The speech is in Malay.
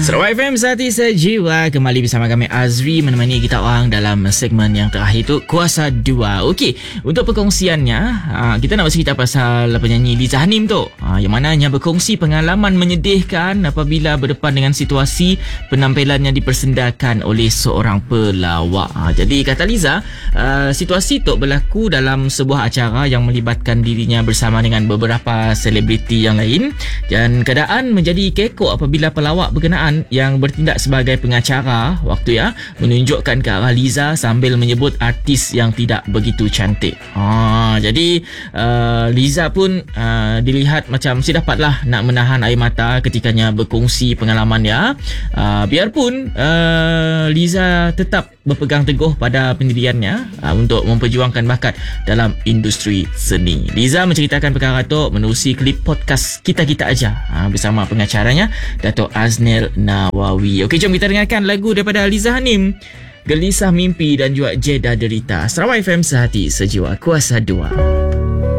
Sarawak FM Sehati Sejiwa. Kembali bersama kami Azri menemani kita orang dalam segmen yang terakhir tu Kuasa 2. Okey, untuk perkongsiannya kita nak bercerita pasal penyanyi Liza Hanim tu, yang mananya berkongsi pengalaman menyedihkan apabila berdepan dengan situasi penampilannya dipersendakan oleh seorang pelawak. Jadi kata Liza, situasi tu berlaku dalam sebuah acara yang melibatkan dirinya bersama dengan beberapa selebriti yang lain, dan keadaan menjadi kekok apabila pelawak berkenaan yang bertindak sebagai pengacara waktu menunjukkan ke arah Liza sambil menyebut artis yang tidak begitu cantik. Jadi Liza pun dilihat macam mesti dapatlah nak menahan air mata ketikanya berkongsi pengalaman dia. Biarpun Liza tetap berpegang teguh pada pendiriannya untuk memperjuangkan bakat dalam industri seni. Liza menceritakan perkara itu menerusi klip podcast Kita-Kita Aja bersama pengacaranya Dato' Aznil Nawawi. Okey, jom kita dengarkan lagu daripada Liza Hanim, Gelisah Mimpi, dan juga Jeda Derita. Sarawak FM Sehati Sejiwa, Kuasa 2.